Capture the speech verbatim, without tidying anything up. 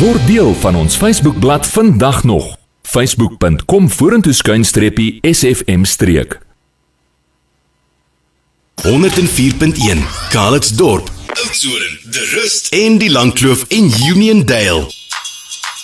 Word deel van ons Facebookblad vandag nog. facebook punt com vorentoe skuinstreepie S F M streek. honderd vier punt een Calitzdorp, Oudtshoorn, De Rust en die Langkloof en Uniondale.